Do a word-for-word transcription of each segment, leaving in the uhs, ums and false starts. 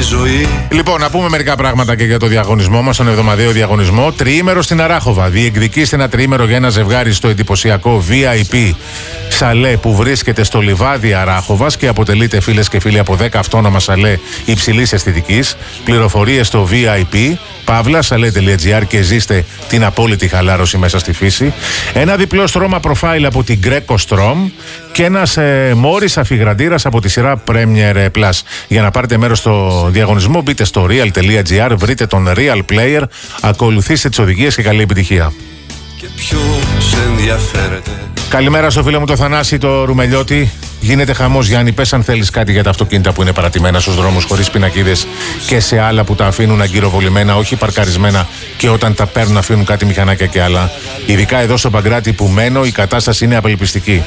ζωή. Λοιπόν, να πούμε μερικά πράγματα και για το διαγωνισμό μας, τον εβδομαδιαίο διαγωνισμό. Τριήμερο στην Αράχοβα. Διεκδικήστε ένα τριήμερο για ένα ζευγάρι στο εντυπωσιακό βι άι πι σαλέ που βρίσκεται στο λιβάδι Αράχοβας και αποτελείται, φίλες και φίλοι, από δέκα αυτόνομα σαλέ υψηλής αισθητικής. Πληροφορίες στο βι άι πι παύλα σαλέ τελεία τζι άρ και ζήστε την απόλυτη χαλάρωση μέσα στη φύση. Ένα διπλό στρώμα προφάιλ από την Greco Strom και ένας ε, μόρις αφιγραντήρας από τη σειρά Premier Plus. Για να πάρετε μέρος στο διαγωνισμό, μπείτε στο real τελεία τζι άρ, βρείτε τον Real Player, ακολουθήστε τις οδηγίες και καλή επιτυχία. Και ποιος ενδιαφέρεται. Καλημέρα στο φίλο μου το Θανάση το Ρουμελιώτη. Γίνεται χαμός, Γιάννη. Πες αν θέλεις κάτι για τα αυτοκίνητα που είναι παρατημένα στους δρόμους χωρίς πινακίδες και σε άλλα που τα αφήνουν αγκυροβολημένα, όχι παρκαρισμένα, και όταν τα παίρνουν αφήνουν κάτι μηχανάκια και άλλα. Ειδικά εδώ στο Παγκράτη που μένω, η κατάσταση είναι απελπιστική.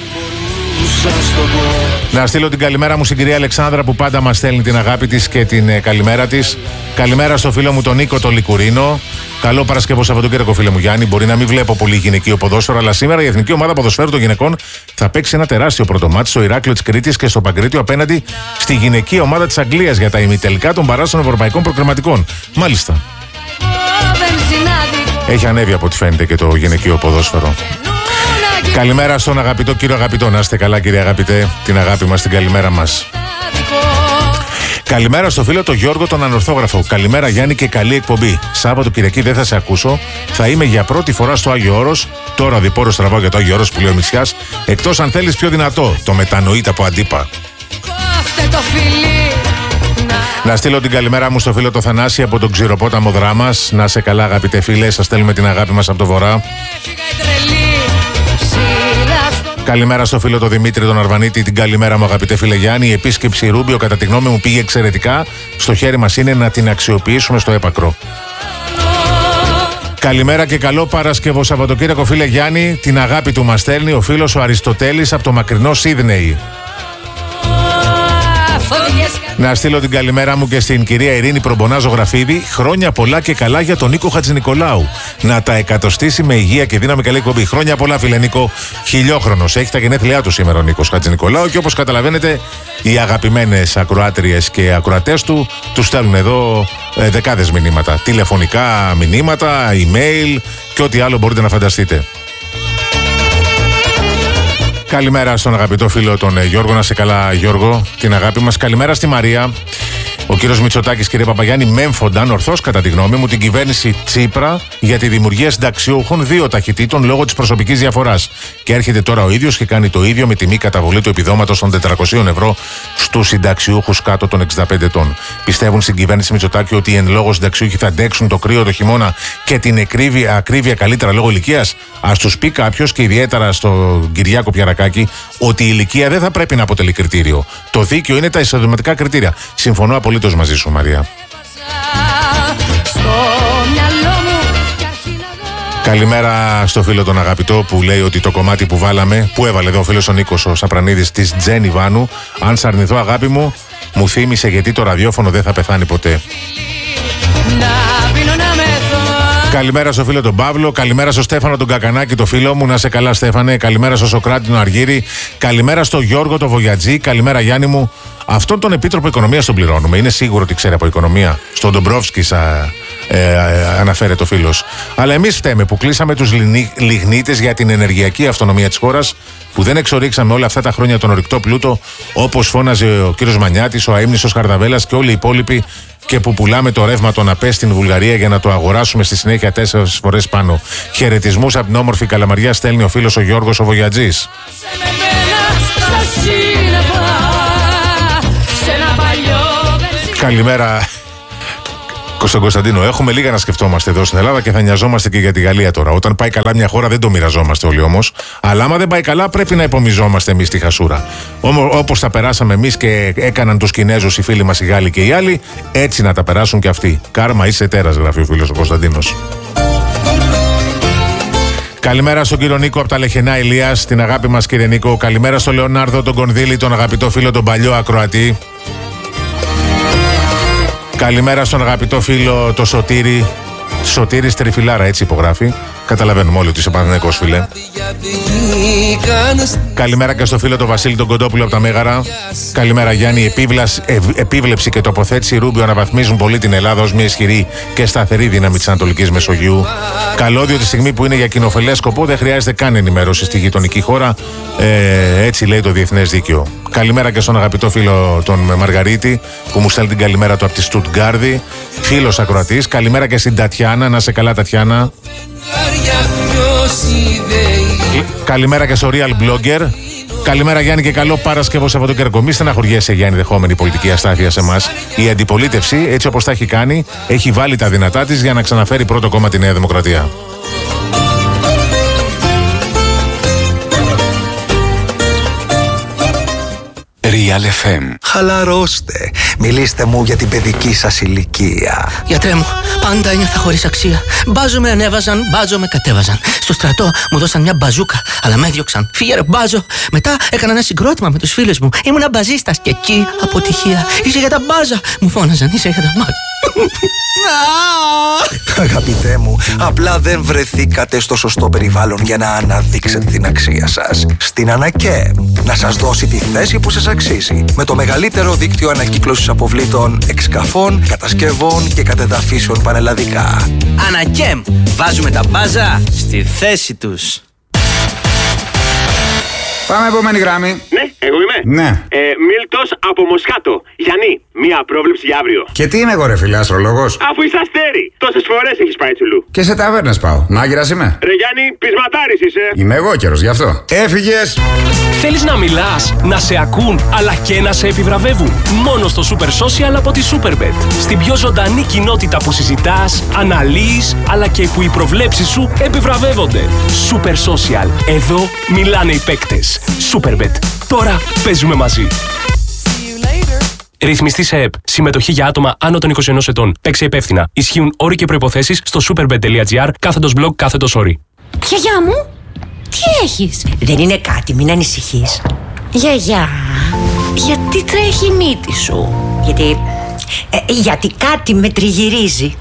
Να στείλω την καλημέρα μου στην κυρία Αλεξάνδρα που πάντα μας στέλνει την αγάπη της και την ε, καλημέρα της. Καλημέρα στο φίλο μου τον Νίκο το Λικουρίνο. Καλό Παρασκευό Σαββατοκύριακο, φίλε μου Γιάννη. Μπορεί να μην βλέπω πολύ γυναικείο ποδόσφαιρο, αλλά σήμερα η Εθνική Ομάδα Ποδοσφαίρου των Γυναικών θα παίξει ένα τεράστιο πρωτομάτι στο Ηράκλειο της Κρήτης και στο Παγκρίτιο απέναντι στη γυναική ομάδα της Αγγλίας για τα ημιτελικά των παράστων ευρωπαϊκών προκριματικών. Μάλιστα. Έχει ανέβει από ό,τι φαίνεται και το γυναικείο ποδόσφαιρο. Καλημέρα στον αγαπητό κύριο αγαπητό. Να είστε καλά, κύριε αγαπητέ. Την αγάπη μας, την καλημέρα μας. Καλημέρα στο φίλο τον Γιώργο τον Ανορθόγραφο. Καλημέρα Γιάννη και καλή εκπομπή. Σάββατο Κυριακή δεν θα σε ακούσω. Θα είμαι για πρώτη φορά στο Άγιο Όρος. Τώρα διπόρο τραβάω για το Άγιο Όρος που λέει ο Μητσιάς. Εκτός αν θέλεις πιο δυνατό. Το μετανοείται από αντίπα. Να στείλω την καλημέρα μου στο φίλο το Θανάση από τον Ξηροπόταμο Δράμας. Να σε καλά, αγαπητέ φίλε. Σας στέλνουμε την αγάπη μας από το βορρά. Καλημέρα στο φίλο το Δημήτρη τον Αρβανίτη. Την καλημέρα μου, αγαπητέ φίλε Γιάννη. Η επίσκεψη Ρούμπιο, κατά τη γνώμη μου, πήγε εξαιρετικά. Στο χέρι μας είναι να την αξιοποιήσουμε στο έπακρο. Καλημέρα και καλό Παρασκευό Σαββατοκύριακο, φίλε Γιάννη. Την αγάπη του μας στέλνει ο φίλος ο Αριστοτέλης από το μακρινό Σίδνεϊ. Να στείλω την καλημέρα μου και στην κυρία Ειρήνη Προμπονα Ζωγραφίδη. Χρόνια πολλά και καλά για τον Νίκο Χατζηνικολάου. Να τα εκατοστήσει με υγεία και δύναμη, καλή εκπομπή. Χρόνια πολλά, φίλε Νίκο. Χιλιόχρονος. Έχει τα γενέθλιά του σήμερα ο Νίκος Χατζηνικολάου και όπως καταλαβαίνετε, οι αγαπημένες ακροάτριες και ακροατές του του στέλνουν εδώ ε, δεκάδες μηνύματα. Τηλεφωνικά μηνύματα, email και ό,τι άλλο μπορείτε να φανταστείτε. Καλημέρα στον αγαπητό φίλο τον Γιώργο. Να σε καλά, Γιώργο, την αγάπη μας. Καλημέρα στη Μαρία. Ο κύριος Μητσοτάκης, κύριε Παπαγιάννη, μέμφονταν ορθώς, κατά τη γνώμη μου, την κυβέρνηση Τσίπρα για τη δημιουργία συνταξιούχων δύο ταχυτήτων λόγω της προσωπικής διαφοράς. Και έρχεται τώρα ο ίδιος και κάνει το ίδιο με τη μη καταβολή του επιδόματος των τετρακοσίων ευρώ στους συνταξιούχους κάτω των εξήντα πέντε ετών. Πιστεύουν στην κυβέρνηση Μητσοτάκη ότι οι εν λόγω συνταξιούχοι θα αντέξουν το κρύο το χειμώνα και την ακρίβεια, ακρίβεια καλύτερα λόγω ηλικίας? Ας τους πει κάποιος, και ιδιαίτερα στον Κυριάκο Πιαρακάκη, ότι η ηλικία δεν θα πρέπει να αποτελεί κριτήριο. Το δίκαιο είναι τα εισοδηματικά κριτήρια. Συμφωνώ απολύτως μαζί σου, Μαρία. Καλημέρα στο φίλο τον αγαπητό που λέει ότι το κομμάτι που βάλαμε, που έβαλε εδώ ο φίλος ο Νίκος ο Σαπρανίδης της Τζένι Βάνου, αν σ' αρνηθώ αγάπη μου, μου θύμισε γιατί το ραδιόφωνο δεν θα πεθάνει ποτέ. Καλημέρα στο φίλο τον Παύλο. Καλημέρα στο Στέφανο τον Κακανάκη, το φίλο μου. Να σε καλά, Στέφανε. Καλημέρα στο Σοκράτη τον Αργύρη. Καλημέρα στο Γιώργο τον Βογιατζή. Καλημέρα, Γιάννη μου. Αυτόν τον Επίτροπο Οικονομίας τον πληρώνουμε. Είναι σίγουρο ότι ξέρει από οικονομία. Στον Ντομπρόφσκι ε, ε, αναφέρεται ο φίλος. Αλλά εμείς φταίμε που κλείσαμε τους λιγνίτες για την ενεργειακή αυτονομία της χώρας, που δεν εξορίξαμε όλα αυτά τα χρόνια τον ορυκτό πλούτο, όπως φώναζε ο κύριος Μανιάτης, ο αείμνηστος Χαρδαβέλλας και όλοι οι υπόλοιποι, και που πουλάμε το ρεύμα των ΑΠΕ στην Βουλγαρία για να το αγοράσουμε στη συνέχεια τέσσερις φορές πάνω. Χαιρετισμούς από την όμορφη Καλαμαριά στέλνει ο φίλος ο Γιώργος ο Βογιατζής. Καλημέρα στον Κωνσταντίνο. Έχουμε λίγα να σκεφτόμαστε εδώ στην Ελλάδα και θα νοιαζόμαστε και για τη Γαλλία τώρα. Όταν πάει καλά μια χώρα δεν το μοιραζόμαστε όλοι όμως. Αλλά άμα δεν πάει καλά πρέπει να υπομιζόμαστε εμείς τη χασούρα. Όπως τα περάσαμε εμείς και έκαναν τους Κινέζους οι φίλοι μας οι Γάλλοι και οι άλλοι, έτσι να τα περάσουν και αυτοί. Κάρμα είσαι τέρας, γράφει ο φίλος ο Κωνσταντίνος. Καλημέρα στον κύριο Νίκο από τα Λεχενά Ηλίας, την αγάπη μας κύριε Νίκο. Καλημέρα στον Λεωνάρδο τον Κονδύλη, τον αγαπητό φίλο τον παλιό ακροατή. Καλημέρα στον αγαπητό φίλο το Σωτήρη, Σωτήρης Τριφυλάρα, έτσι υπογράφει. Καταλαβαίνουμε όλοι ότι είσαι Παναθηναϊκός, φίλε. Καλημέρα και στο φίλο το Βασίλη τον Κοντόπουλο από τα Μέγαρα. Καλημέρα Γιάννη. Η επίβλαση, ε, επίβλεψη και τοποθέτηση Ρούμπιο αναβαθμίζουν πολύ την Ελλάδα ως μια ισχυρή και σταθερή δύναμη της Ανατολικής Μεσογείου. Καλώδιο τη στιγμή που είναι για κοινοφελές σκοπό δεν χρειάζεται καν ενημέρωση στη γειτονική χώρα. Ε, έτσι λέει το Διεθνές Δίκαιο. Καλημέρα και στον αγαπητό φίλο τον Μαργαρίτη που μου στέλνει την καλημέρα του από τη Στουτγκάρδη. Φίλος ακροατής. Καλημέρα και στην Τατιάνα. Να σε καλά, Τατιάνα. Καλημέρα και στο Real Blogger. Καλημέρα Γιάννη και καλό Παρασκευό Σαββατοκύριακο. Μη στεναχωριέσαι Γιάννη, δεχόμενη πολιτική αστάθεια σε εμάς. Η αντιπολίτευση, έτσι όπως τα έχει κάνει, έχει βάλει τα δυνατά της για να ξαναφέρει πρώτο κόμμα τη Νέα Δημοκρατία. Real εφ εμ. Χαλαρώστε. Μιλήστε μου για την παιδική σας ηλικία. Γιατρέ μου, πάντα ένιωθα χωρίς αξία. Μπάζο με ανέβαζαν, μπάζο με κατέβαζαν. Στο στρατό μου δώσαν μια μπαζούκα, αλλά με έδιωξαν. Φύγε ρε μπάζο. Μετά έκανα ένα συγκρότημα με τους φίλους μου. Ήμουνα μπαζίστας και εκεί αποτυχία. Είσαι για τα μπάζα. Μου φώναζαν, είσαι για τα μάτια. Αγαπητέ μου, απλά δεν βρεθήκατε στο σωστό περιβάλλον για να αναδείξετε την αξία σας. Στην ΑΝΑΚΕΜ να σας δώσει τη θέση που σας αξίζει. Με το μεγαλύτερο δίκτυο ανακύκλωσης αποβλήτων, εξκαφών, κατασκευών και κατεδαφίσεων πανελλαδικά. ΑΝΑΚΕΜ, βάζουμε τα μπάζα στη θέση τους. Πάμε επόμενη γράμμη. Ναι, εγώ είμαι. Ναι. Ε, Μίλτος από Μοσχάτο. Γιάννη, μία πρόβλεψη για αύριο. Και τι είμαι εγώ ρε φίλε, αστρολόγος? Αφού είσαι αστέρι, τόσες φορές έχεις πάει τσουλού. Και σε ταβέρνες πάω. Μάγειρας είμαι. Ρε Γιάννη, πεισματάρης είσαι. Είμαι εγώ καιρος γι' αυτό. Έφυγες. Θέλεις να μιλάς, να σε ακούν, αλλά και να σε επιβραβεύουν? Μόνο στο Super Social από τη Superbet. Στην πιο ζωντανή κοινότητα που συζητάς, αναλύεις, αλλά και που οι προβλέψεις σου επιβραβεύονται. Super Social. Εδώ μιλάνε οι παίκτες. Superbet. Τώρα παίζουμε μαζί. Ρυθμιστή σε ΕΠ. Συμμετοχή για άτομα άνω των είκοσι ενός ετών. Παίξε υπεύθυνα. Ισχύουν όροι και προϋποθέσεις στο superbet.gr κάθετος blog κάθετος όροι. Γιαγιά μου, τι έχεις? Δεν είναι κάτι, μην ανησυχείς. Γιαγιά, γιατί τρέχει η μύτη σου? Γιατί... Ε, γιατί κάτι με τριγυρίζει.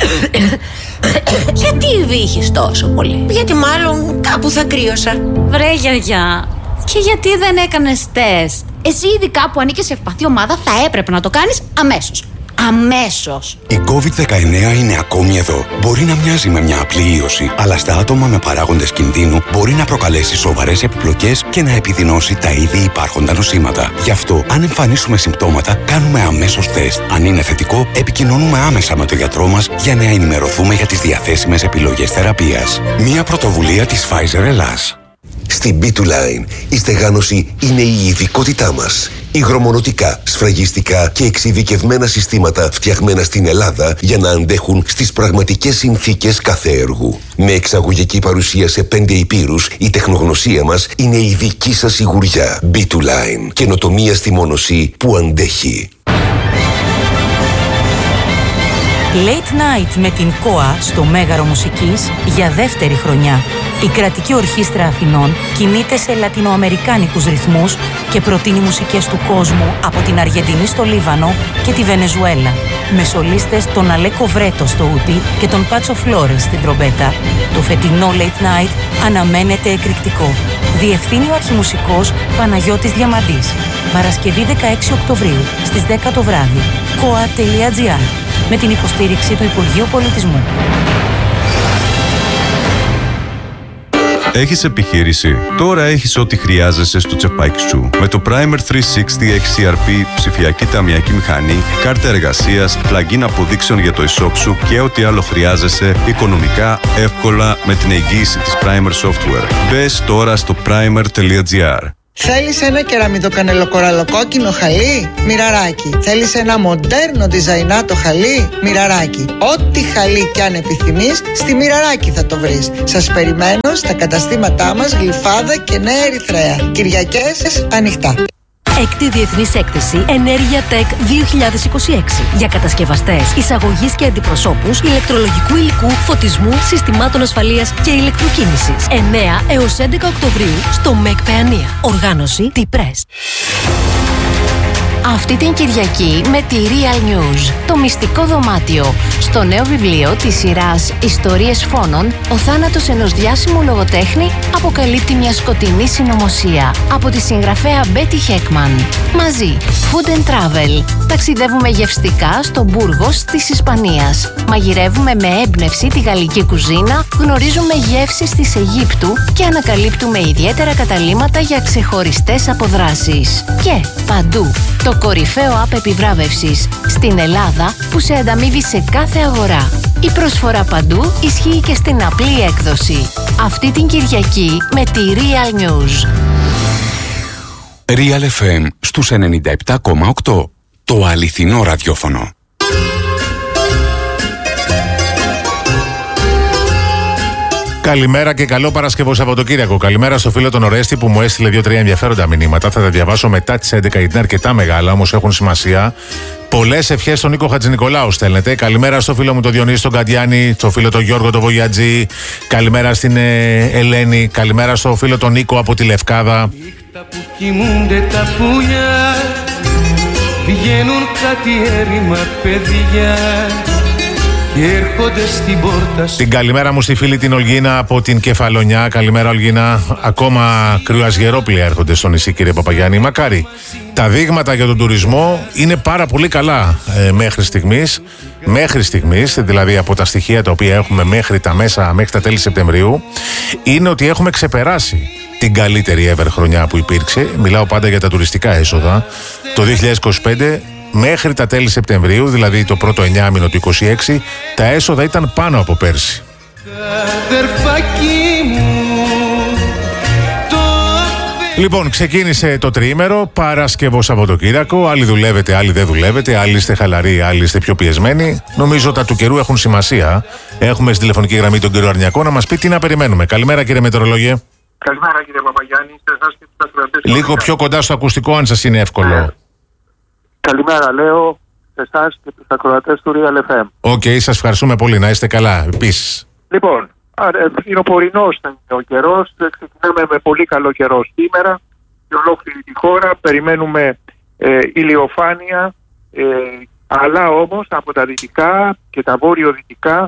Γιατί βύχεις τόσο πολύ? Γιατί μάλλον κάπου θα κρύωσα. Βρε γιαγιά, και γιατί δεν έκανες τεστ? Εσύ ειδικά που ανήκεις σε ευπαθή ομάδα θα έπρεπε να το κάνεις αμέσως. Αμέσως. Η κόβιντ δεκαεννέα είναι ακόμη εδώ. Μπορεί να μοιάζει με μια απλή ίωση, αλλά στα άτομα με παράγοντες κινδύνου μπορεί να προκαλέσει σοβαρές επιπλοκές και να επιδεινώσει τα ήδη υπάρχοντα νοσήματα. Γι' αυτό, αν εμφανίσουμε συμπτώματα, κάνουμε αμέσως τεστ. Αν είναι θετικό, επικοινωνούμε άμεσα με τον γιατρό μας για να ενημερωθούμε για τις διαθέσιμες επιλογές θεραπείας. Μια πρωτοβουλία της Pfizer Ελλάς. Στην μπι του Line η στεγάνωση είναι η ειδικότητά μας. Υγρομονωτικά, σφραγιστικά και εξειδικευμένα συστήματα φτιαγμένα στην Ελλάδα για να αντέχουν στις πραγματικές συνθήκες κάθε έργου. Με εξαγωγική παρουσία σε πέντε υπήρους, η τεχνογνωσία μας είναι η δική σας σιγουριά. μπι του Line. Καινοτομία στη μόνωση που αντέχει. Late Night με την ΚΟΑ στο Μέγαρο Μουσικής για δεύτερη χρονιά. Η Κρατική Ορχήστρα Αθηνών κινείται σε λατινοαμερικάνικους ρυθμούς και προτείνει μουσικές του κόσμου από την Αργεντινή στο Λίβανο και τη Βενεζουέλα. Με σολίστες τον Αλέκο Βρέτο στο ούτι και τον Πάτσο Φλόρες στην τρομπέτα. Το φετινό Late Night αναμένεται εκρηκτικό. Διευθύνει ο αρχιμουσικός Παναγιώτης Διαμαντής. Παρασκευή δεκαέξι Οκτωβρίου στις δέκα το βράδυ. κοα τελεία τζι άρ με την υποστήριξη του Υπουργείου Πολιτισμού. Έχεις επιχείρηση? Τώρα έχεις ό,τι χρειάζεσαι στο τσεπάκι σου. Με το Primer τριακόσια εξήντα εξ σι αρ πι, ψηφιακή ταμιακή μηχανή, κάρτα εργασίας, plugin αποδείξεων για το e-shop σου και ό,τι άλλο χρειάζεσαι οικονομικά, εύκολα με την εγγύηση της Primer Software. Μπες τώρα στο primer τελεία τζι άρ. Θέλεις ένα κεραμιδοκανελοκοραλοκόκκινο χαλί? Μοιραράκι. Θέλεις ένα μοντέρνο διζαϊνάτο χαλί? Μοιραράκι. Ό,τι χαλί κι αν επιθυμείς, στη Μοιραράκι θα το βρεις. Σας περιμένω στα καταστήματά μας Γλυφάδα και Νέα Ερυθρέα. Κυριακές ανοιχτά. Έκτη Διεθνής Έκθεση Ενέργεια Tech δύο χιλιάδες είκοσι έξι για κατασκευαστές, εισαγωγής και αντιπροσώπους ηλεκτρολογικού υλικού, φωτισμού, συστημάτων ασφαλείας και ηλεκτροκίνησης. εννέα έως έντεκα Οκτωβρίου στο ΜΕΚ Παιανία. Οργάνωση T-Press. Αυτή την Κυριακή με τη Real News. Το μυστικό δωμάτιο. Στο νέο βιβλίο της σειράς Ιστορίες Φόνων, ο θάνατος ενός διάσημου λογοτέχνη αποκαλύπτει μια σκοτεινή συνωμοσία. Από τη συγγραφέα Μπέτι Χέκμαν. Μαζί, Food and Travel. Ταξιδεύουμε γευστικά στο Μπούργος της Ισπανίας. Μαγειρεύουμε με έμπνευση τη γαλλική κουζίνα, γνωρίζουμε γεύσεις της Αιγύπτου και ανακαλύπτουμε ιδιαίτερα καταλύματα για ξεχωριστές αποδράσεις. Και παντού, το κορυφαίο app επιβράβευσης στην Ελλάδα που σε ανταμείβει σε κάθε αγορά. Η προσφορά παντού ισχύει και στην απλή έκδοση. Αυτή την Κυριακή με τη Real News. Real εφ εμ στους ενενήντα επτά κόμμα οκτώ. Το αληθινό ραδιόφωνο. Καλημέρα και καλό Παρασκευό Σαββατοκύριακο. Καλημέρα στο φίλο τον Ορέστη που μου έστειλε δύο-τρία ενδιαφέροντα μηνύματα. Θα τα διαβάσω μετά τις έντεκα γιατί είναι αρκετά μεγάλα, όμως έχουν σημασία. Πολλές ευχές στον Νίκο Χατζηνικολάου στέλνετε. Καλημέρα στο φίλο μου τον Διονύση τον Καντιάνη, στο φίλο τον Γιώργο τον Βογιατζή. Καλημέρα στην ε, Ελένη. Καλημέρα στο φίλο τον Νίκο από τη Λευκάδα. Νύχτα που κοιμούνται τα πουλιά, βγαίνουν κάτι έρημα παιδιά και έρχονται στην πόρτα σου. Την καλημέρα μου στη φίλη την Ολγίνα από την Κεφαλονιά. Καλημέρα Ολγίνα. Ακόμα κρυοασγερόπλια έρχονται στο νησί, κύριε Παπαγιάννη. Μακάρι. Τα δείγματα για τον τουρισμό είναι πάρα πολύ καλά ε, μέχρι στιγμής. Μέχρι στιγμής, δηλαδή από τα στοιχεία τα οποία έχουμε μέχρι τα μέσα, μέχρι τα τέλη Σεπτεμβρίου, είναι ότι έχουμε ξεπεράσει την καλύτερη ever χρονιά που υπήρξε. Μιλάω πάντα για τα τουριστικά έσοδα. Το δύο χιλιάδες είκοσι πέντε μέχρι τα τέλη Σεπτεμβρίου, δηλαδή το πρώτο εννιάμηνο του είκοσι έξι, τα έσοδα ήταν πάνω από πέρσι. Λοιπόν, ξεκίνησε το τριήμερο, Παρασκευό Σαββατοκύριακο. Άλλοι δουλεύετε, άλλοι δεν δουλεύετε, άλλοι είστε χαλαροί, άλλοι είστε πιο πιεσμένοι. Νομίζω τα του καιρού έχουν σημασία. Έχουμε στη τηλεφωνική γραμμή τον κύριο Αρνιακό να μας πει τι να περιμένουμε. Καλημέρα κύριε Μετεωρολόγε. Καλημέρα κύριε Παπαγιάννη, σε εσάς και τους ακροατές. Λίγο πιο κοντά στο ακουστικό, αν σας είναι εύκολο. Ε, καλημέρα, λέω σε εσάς και τους ακροατές του Real εφ εμ. Οκ, okay, σας ευχαριστούμε πολύ. Να είστε καλά. Επίσης. Λοιπόν, φθινοπορεινός ήταν ο καιρός. Ξεκινάμε με πολύ καλό καιρό σήμερα και ολόκληρη τη χώρα. Περιμένουμε ε, ηλιοφάνεια, ε, αλλά όμως από τα δυτικά και τα βόρειο-δυτικά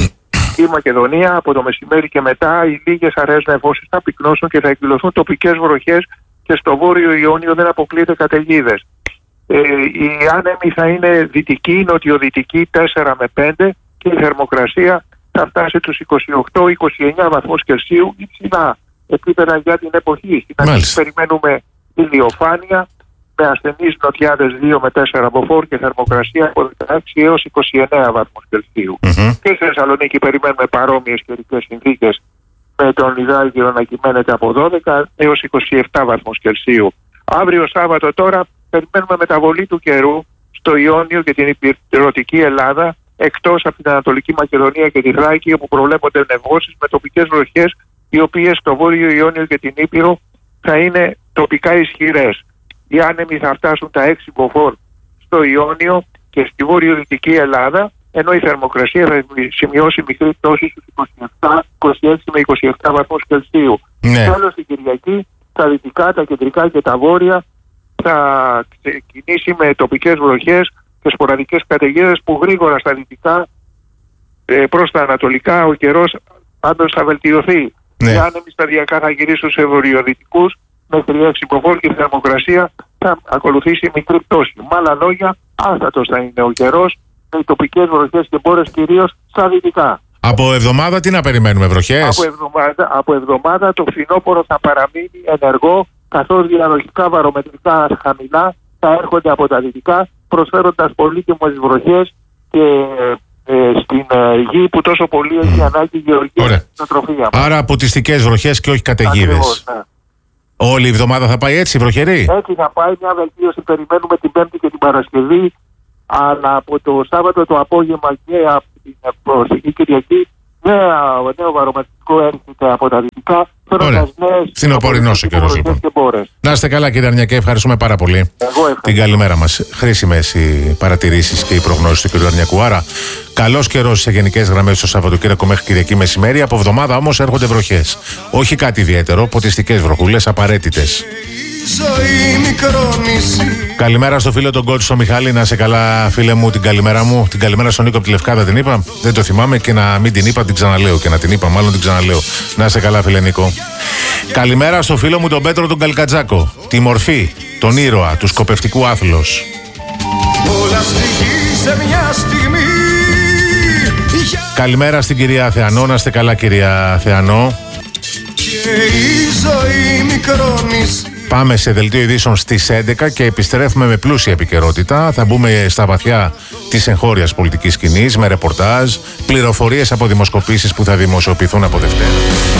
η Μακεδονία από το μεσημέρι και μετά οι λίγες αραιές νεφώσεις θα πυκνώσουν και θα εκδηλωθούν τοπικές βροχές και στο βόρειο Ιόνιο δεν αποκλείεται καταιγίδες. Ε, οι άνεμοι θα είναι δυτικοί, νοτιοδυτικοί τέσσερα με πέντε και η θερμοκρασία θα φτάσει τους είκοσι οκτώ με είκοσι εννιά βαθμούς Κελσίου, υψηλά επίπεδα για την εποχή. Στην αρχή περιμένουμε ηλιοφάνεια με ασθενείς νοτιάδες δύο με τέσσερα μποφόρ και θερμοκρασία από δεκαέξι έως είκοσι εννέα βαθμούς Κελσίου. Mm-hmm. Και στη Θεσσαλονίκη περιμένουμε παρόμοιες καιρικές συνθήκες με τον Ιδάγυρο να κυμαίνεται από δώδεκα έως είκοσι επτά βαθμούς Κελσίου. Αύριο Σάββατο τώρα περιμένουμε μεταβολή του καιρού στο Ιόνιο και την υπηρετική Ελλάδα, εκτός από την Ανατολική Μακεδονία και τη Θράκη, όπου προβλέπονται νεφώσεις με τοπικές βροχές, οι οποίες στο Βόρειο Ιόνιο και την Ήπειρο θα είναι τοπικά ισχυρές. Οι άνεμοι θα φτάσουν τα έξι μποφόρ στο Ιόνιο και στη βορειοδυτική Ελλάδα, ενώ η θερμοκρασία θα σημειώσει μικρή πτώση στους είκοσι επτά, είκοσι έξι με είκοσι επτά βαθμούς Κελσίου. Ναι. Και όλο στην Κυριακή, τα δυτικά, τα κεντρικά και τα βόρεια θα ξεκινήσει με τοπικές βροχές και σποραδικές καταιγίδες που γρήγορα στα δυτικά ε, προς τα ανατολικά ο καιρός πάντως θα βελτιωθεί. Ναι. Οι άνεμοι σταδιακά θα γυρίσουν σε βορειοδυτικούς μέχρι έξι μποφόρ και η θερμοκρασία θα ακολουθήσει μικρή πτώση. Με άλλα λόγια, άστατος θα είναι ο καιρός με τοπικές βροχές και μπόρες κυρίως στα δυτικά. Από εβδομάδα τι να περιμένουμε, βροχές? Από εβδομάδα, από εβδομάδα το φθινόπωρο θα παραμείνει ενεργό, καθώς διαδοχικά βαρομετρικά χαμηλά θα έρχονται από τα δυτικά, προσφέροντας πολύτιμες βροχές και ε, στην ε, γη που τόσο πολύ έχει mm. ανάγκη γεωργία στην τροφία. Άρα αποτιστικές βροχές και όχι καταιγίδες. Ναι. Όλη η εβδομάδα θα πάει έτσι, βροχερή? Έτσι θα πάει, μια βελτίωση περιμένουμε την Πέμπτη και την Παρασκευή, αλλά από το Σάββατο το απόγευμα και από την προσεχή Κυριακή νέο, νέο βαρομετρικό έρχεται από τα δυτικά. Φθινοπορεινός ο καιρός λοιπόν. Να είστε καλά κύριε Αρνιακέ, ευχαριστούμε πάρα πολύ. Την καλημέρα μας. Χρήσιμες οι παρατηρήσεις και οι προγνώσεις του κύριου Αρνιακού. Άρα, καλός καιρός σε γενικές γραμμές στο Σαββατοκύριακο μέχρι Κυριακή μεσημέρι. Από εβδομάδα όμως έρχονται βροχές. Όχι κάτι ιδιαίτερο, ποτιστικές βροχούλες απαραίτητες. ζωή μικρό νησί. Καλημέρα στο φίλο τον Κότσο, στο Μιχάλη. Να σε καλά, φίλε μου, την καλημέρα μου. Την καλημέρα στον Νίκο από τη Λευκάδα την είπα. Δεν το θυμάμαι και να μην την είπα, την ξαναλέω. Και να την είπα, μάλλον την ξαναλέω. Να σε καλά, φίλε Νίκο. Καλημέρα στο φίλο μου τον Πέτρο τον Καλκατζάκο. Τη μορφή, τον ήρωα του σκοπευτικού άθλος. Όλα στη γη σε μια στιγμή. Καλημέρα στην κυρία Θεανό. Να είστε καλά, κυρία Θεανό. Και η ζωή μικρό νησί. Πάμε σε δελτίο ειδήσεων στις έντεκα και επιστρέφουμε με πλούσια επικαιρότητα. Θα μπούμε στα βαθιά της εγχώριας πολιτικής σκηνής με ρεπορτάζ, πληροφορίες από δημοσκοπήσεις που θα δημοσιοποιηθούν από Δευτέρα.